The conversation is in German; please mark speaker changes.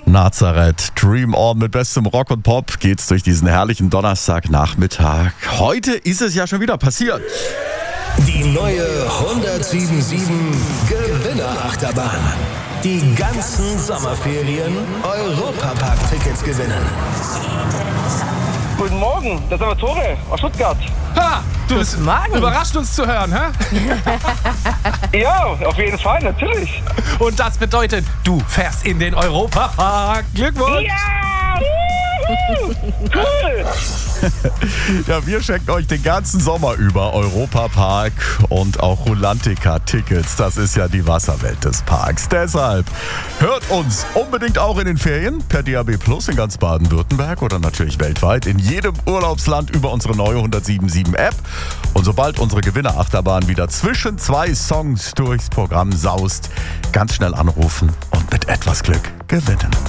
Speaker 1: Nazareth, Dream On mit bestem Rock und Pop geht's durch diesen herrlichen Donnerstagnachmittag. Heute ist es ja schon wieder passiert.
Speaker 2: Die neue 107.7 Gewinnerachterbahn. Die ganzen Sommerferien Europapark-Tickets gewinnen.
Speaker 3: Guten Morgen, das ist aber Tore aus Stuttgart.
Speaker 4: Ha, du bist überrascht, uns zu hören, hä?
Speaker 3: Ja, auf jeden Fall, natürlich.
Speaker 4: Und das bedeutet, du fährst in den Europapark. Glückwunsch!
Speaker 3: Ja! Cool!
Speaker 1: Ja, wir schenken euch den ganzen Sommer über Europapark und auch Rulantica-Tickets. Das ist ja die Wasserwelt des Parks. Deshalb hört uns unbedingt auch in den Ferien per DAB+ in ganz Baden-Württemberg oder natürlich weltweit in jedem Urlaubsland über unsere neue 107.7 App. Und sobald unsere Gewinnerachterbahn wieder zwischen zwei Songs durchs Programm saust, ganz schnell anrufen und mit etwas Glück gewinnen.